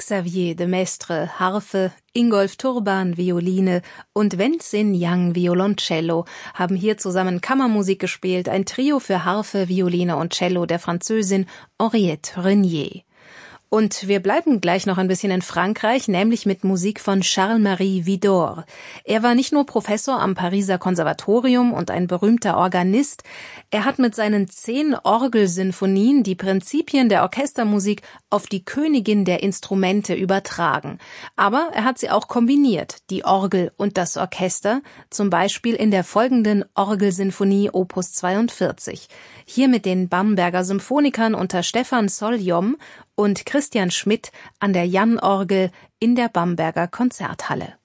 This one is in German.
Xavier de Maistre, Harfe, Ingolf Turban, Violine und Wen-Hsin Yang, Violoncello, haben hier zusammen Kammermusik gespielt, ein Trio für Harfe, Violine und Cello der Französin Henriette Renier. Und wir bleiben gleich noch ein bisschen in Frankreich, nämlich mit Musik von Charles-Marie Widor. Er war nicht nur Professor am Pariser Konservatorium und ein berühmter Organist, er hat mit seinen 10 Orgelsinfonien die Prinzipien der Orchestermusik auf die Königin der Instrumente übertragen. Aber er hat sie auch kombiniert, die Orgel und das Orchester, zum Beispiel in der folgenden Orgelsinfonie Opus 42. Hier mit den Bamberger Symphonikern unter Stefan Soljom und Christian Schmidt an der Jann-Orgel in der Bamberger Konzerthalle.